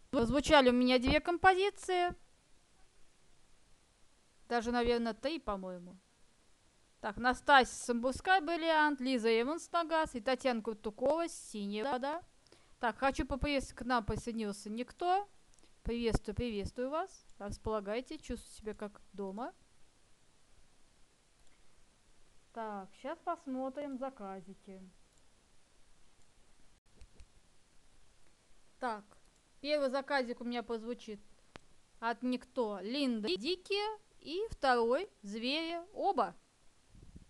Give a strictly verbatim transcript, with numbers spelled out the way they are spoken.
Звучали у меня две композиции. Даже, наверное, три, по-моему. Так, Настасья Самбурская, «Бриллиант», Лиза Эванс, «Нагас» и Татьяна Куртукова, «Синяя вода». Так, хочу поприветствовать, к нам присоединился никто. Приветствую, приветствую вас. Располагайте, чувствуйте себя как дома. Так, сейчас посмотрим заказики. Так, первый заказик у меня прозвучит от никто. Линда Дики и второй Звери. Оба